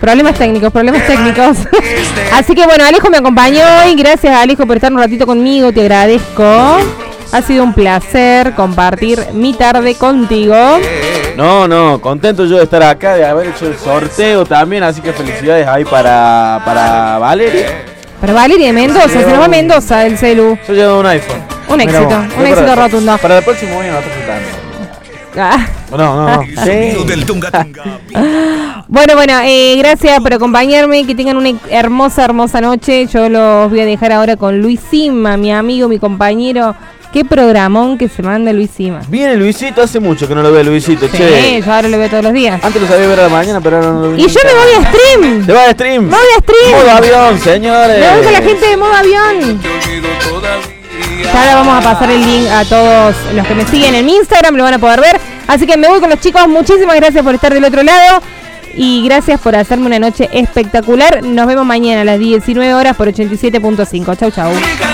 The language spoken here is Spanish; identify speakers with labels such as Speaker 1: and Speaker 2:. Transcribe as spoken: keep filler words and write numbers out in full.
Speaker 1: problemas técnicos, problemas técnicos. Así que bueno, Alejo me acompañó hoy. Gracias, Alejo, por estar un ratito conmigo. Te agradezco. Ha sido un placer compartir mi tarde contigo.
Speaker 2: No, no, contento yo de estar acá, de haber hecho el sorteo también, así que felicidades ahí para, para Valeria.
Speaker 1: Para Valeria de Mendoza, se nos va a Mendoza el celu.
Speaker 2: Yo llevo un iPhone.
Speaker 1: Un éxito,
Speaker 2: Mira,
Speaker 1: un
Speaker 2: para,
Speaker 1: éxito
Speaker 2: para,
Speaker 1: rotundo.
Speaker 2: Para el próximo año no está presentando.
Speaker 1: Ah.
Speaker 2: No, no, no. Sí.
Speaker 1: Bueno, bueno, eh, gracias por acompañarme. Que tengan una hermosa, hermosa noche. Yo los voy a dejar ahora con Luis Sima, mi amigo, mi compañero. Qué programón que se manda Luis Sima.
Speaker 2: Viene Luisito, hace mucho que no lo veo Luisito,
Speaker 1: Sí,
Speaker 2: che.
Speaker 1: yo ahora lo veo todos los días.
Speaker 2: Antes lo sabía ver a la mañana, pero ahora no lo veo.
Speaker 1: Y yo me voy a stream.
Speaker 2: ¿Te vas a stream?
Speaker 1: Me voy a stream.
Speaker 2: Modo avión, señores.
Speaker 1: Me voy con la gente de modo avión. Ya ahora vamos a pasar el link a todos los que me siguen en mi Instagram, lo van a poder ver. Así que me voy con los chicos. Muchísimas gracias por estar del otro lado. Y gracias por hacerme una noche espectacular. Nos vemos mañana a las diecinueve horas por ochenta y siete punto cinco. Chau, chau.